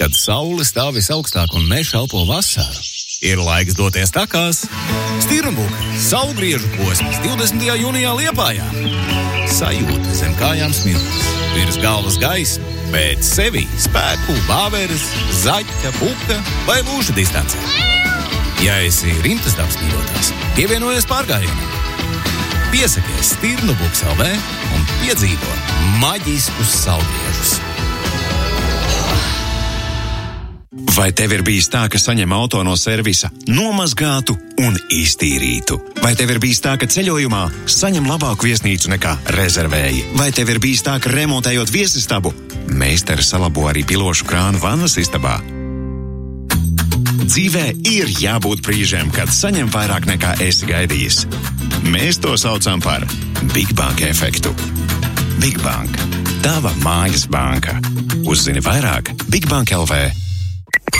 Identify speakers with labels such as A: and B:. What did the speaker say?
A: Kad saule stāv visaugstāk un mežs elpo vasaru, ir laiks doties takās. Stirnbuka saulgriežu posms 20. jūnijā Liepājā. Sajūta zem kājām smiltis, virs galvas gaisma, bet sevī spēku, bāveres, zaķa, buka vai lūša distancē. Ja esi rimtas dabas mīļotājs, pievienojies pārgājienam. Piesakies Stirnbuks LV un piedzīvo maģiskus saulgriežus.
B: Vai tev ir bijis tā, ka saņem auto no servisa nomazgātu un iztīrītu? Vai tev ir bijis tā, ka ceļojumā saņem labāku viesnīcu nekā rezervēji? Vai tev ir bijis tā, ka remontējot viesistabu, meistari salabo arī pilošu krānu vannas istabā? Dzīvē ir jābūt brīžiem, kad saņem vairāk nekā esi gaidījis. Mēs to saucam par Big Bank efektu. Big Bank. Tava mājas banka. Uzzini vairāk Bigbank LV.